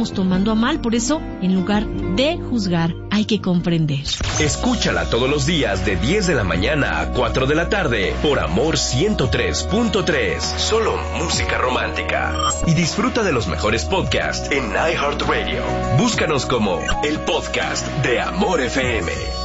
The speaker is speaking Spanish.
estamos tomando a mal. Por eso, en lugar de juzgar, hay que comprender. Escúchala todos los días de 10 de la mañana a 4 de la tarde por Amor 103.3. Solo música romántica. Y disfruta de los mejores podcasts en iHeartRadio. Búscanos como el podcast de Amor FM.